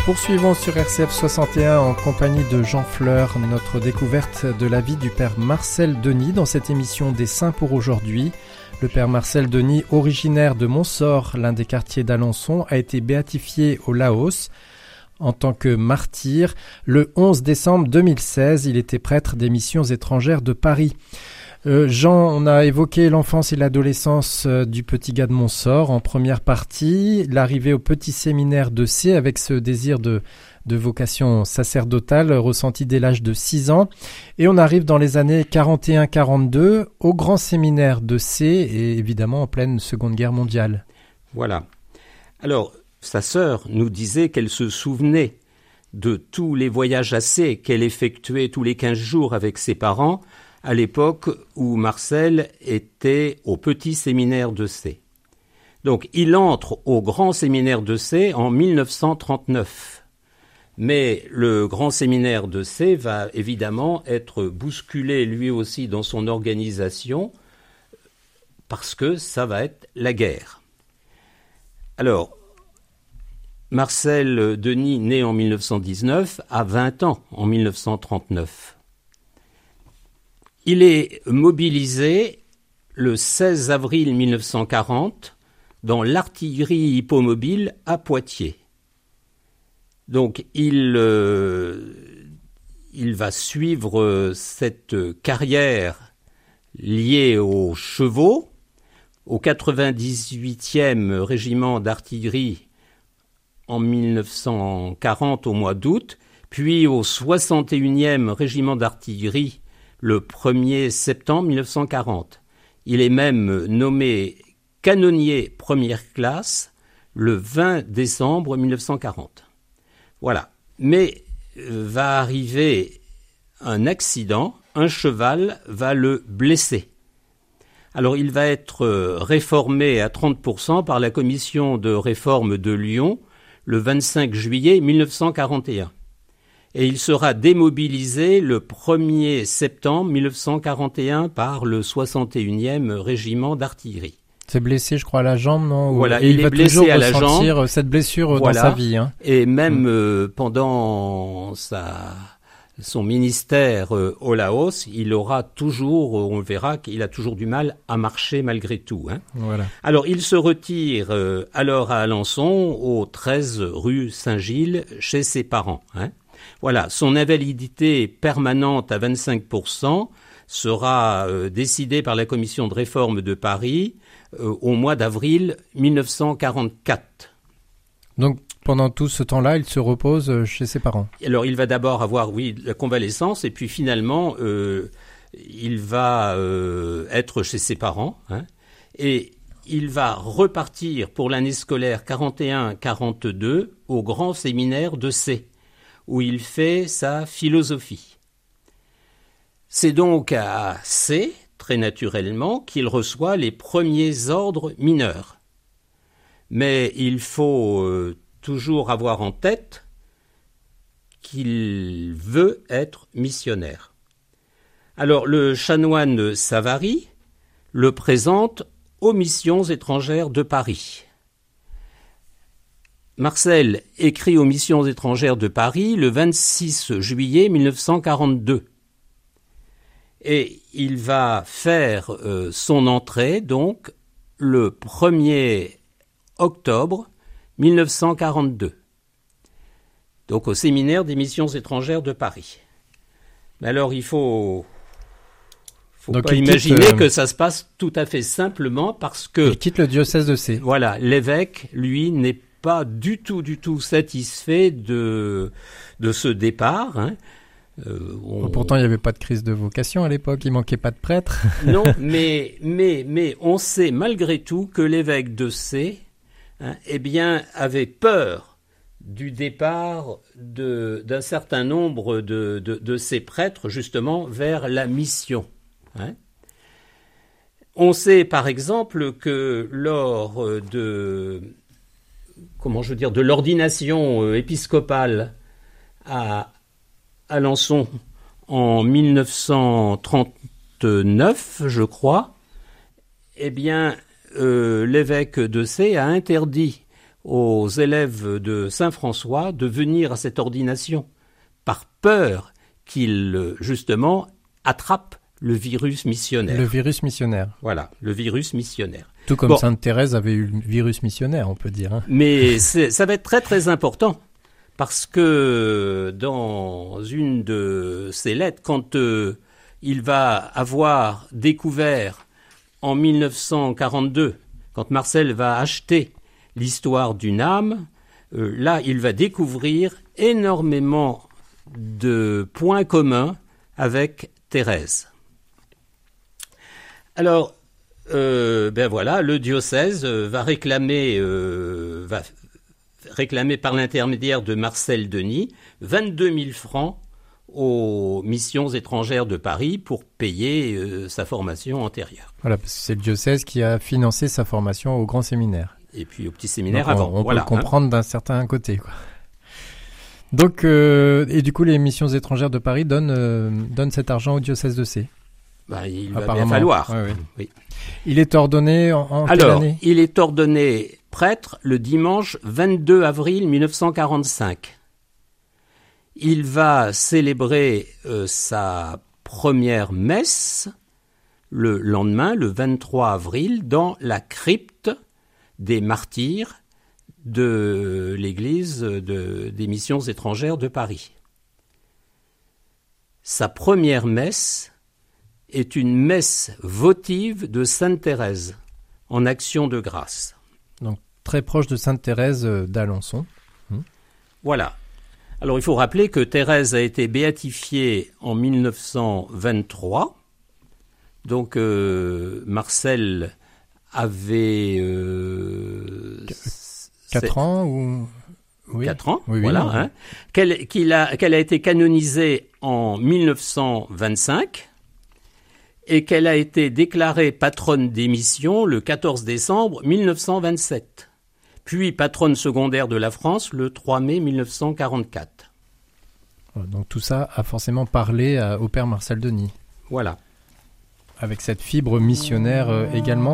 Poursuivons sur RCF 61 en compagnie de Jean Fleur, notre découverte de la vie du père Marcel Denis dans cette émission des Saints pour aujourd'hui. Le père Marcel Denis, originaire de Montsort, l'un des quartiers d'Alençon, a été béatifié au Laos en tant que martyr. Le 11 décembre 2016, il était prêtre des missions étrangères de Paris. Jean, on a évoqué l'enfance et l'adolescence du petit gars de Montsort en première partie, l'arrivée au petit séminaire de C avec ce désir de vocation sacerdotale ressenti dès l'âge de 6 ans. Et on arrive dans les années 41-42 au grand séminaire de C et évidemment en pleine Seconde Guerre mondiale. Voilà. Alors, sa sœur nous disait qu'elle se souvenait de tous les voyages à C qu'elle effectuait tous les 15 jours avec ses parents à l'époque où Marcel était au petit séminaire de C. Donc, il entre au grand séminaire de C en 1939. Mais le grand séminaire de C va évidemment être bousculé lui aussi dans son organisation parce que ça va être la guerre. Alors, Marcel Denis, né en 1919, a 20 ans en 1939. Il est mobilisé le 16 avril 1940 dans l'artillerie hippomobile à Poitiers. Donc il va suivre cette carrière liée aux chevaux, au 98e régiment d'artillerie en 1940 au mois d'août, puis au 61e régiment d'artillerie le 1er septembre 1940. Il est même nommé canonnier première classe le 20 décembre 1940. Voilà. Mais va arriver un accident, un cheval va le blesser. Alors il va être réformé à 30% par la commission de réforme de Lyon le 25 juillet 1941. Et il sera démobilisé le 1er septembre 1941 par le 61e régiment d'artillerie. C'est blessé, je crois, à la jambe, non ? Voilà, il est blessé à la jambe. Il va toujours ressentir cette blessure dans sa vie. Hein. Et même pendant son ministère au Laos, il aura toujours, on verra qu'il a toujours du mal à marcher malgré tout. Hein. Voilà. Alors, il se retire alors à Alençon, au 13 rue Saint-Gilles, chez ses parents. Hein. Voilà, son invalidité permanente à 25% sera décidée par la commission de réforme de Paris au mois d'avril 1944. Donc, pendant tout ce temps-là, il se repose chez ses parents. Alors, il va d'abord avoir, la convalescence, et puis finalement, il va être chez ses parents, hein, et il va repartir pour l'année scolaire 41-42 au grand séminaire de C, où il fait sa philosophie. C'est donc à C, très naturellement, qu'il reçoit les premiers ordres mineurs. Mais il faut toujours avoir en tête qu'il veut être missionnaire. Alors le chanoine Savary le présente aux missions étrangères de Paris. Marcel écrit aux missions étrangères de Paris le 26 juillet 1942. Et il va faire son entrée, donc, le 1er octobre 1942. Donc, au séminaire des missions étrangères de Paris. Mais alors, il faut donc pas imaginer que ça se passe tout à fait simplement parce que... Il quitte le diocèse de C. Voilà, l'évêque, lui, n'est pas du tout satisfait de ce départ. Hein. Pourtant, il n'y avait pas de crise de vocation à l'époque, il manquait pas de prêtres. Non, mais on sait malgré tout que l'évêque de C, hein, avait peur du départ d'un certain nombre de ces prêtres, justement, vers la mission. Hein. On sait, par exemple, que lors de l'ordination épiscopale à Alençon en 1939, je crois, l'évêque de C a interdit aux élèves de Saint-François de venir à cette ordination, par peur qu'ils, justement, attrapent le virus missionnaire. Le virus missionnaire. Voilà, le virus missionnaire. Tout comme Sainte Thérèse avait eu le virus missionnaire, on peut dire. Hein. Mais ça va être très très important, parce que dans une de ses lettres, quand il va avoir découvert en 1942, quand Marcel va acheter l'histoire d'une âme, là il va découvrir énormément de points communs avec Thérèse. Alors, voilà, le diocèse va réclamer par l'intermédiaire de Marcel Denis 22 000 francs aux missions étrangères de Paris pour payer sa formation antérieure. Voilà, parce que c'est le diocèse qui a financé sa formation au grand séminaire. Et puis au petit séminaire donc avant. On peut le comprendre d'un certain côté, quoi. Donc, et du coup, les missions étrangères de Paris donnent cet argent au diocèse de C. Il va bien falloir. Oui. Il est ordonné en quelle année ? Il est ordonné prêtre le dimanche 22 avril 1945. Il va célébrer sa première messe le lendemain, le 23 avril, dans la crypte des martyrs de l'église des missions étrangères de Paris. Sa première messe est une messe votive de Sainte Thérèse, en action de grâce. Donc très proche de Sainte Thérèse d'Alençon. Voilà. Alors il faut rappeler que Thérèse a été béatifiée en 1923. Donc Marcel avait 4 ans ou... Oui. 4 ans, oui, voilà. Hein. Qu'elle a été canonisée en 1925 et qu'elle a été déclarée patronne des missions le 14 décembre 1927, puis patronne secondaire de la France le 3 mai 1944. Donc tout ça a forcément parlé au père Marcel Denis. Voilà. Avec cette fibre missionnaire également.